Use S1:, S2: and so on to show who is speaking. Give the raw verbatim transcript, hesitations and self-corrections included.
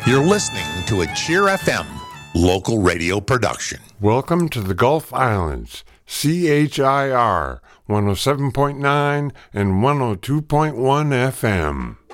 S1: You're listening to a Cheer F M local radio production.
S2: Welcome to the Gulf Islands, C H I R one oh seven point nine and one oh two point one F M.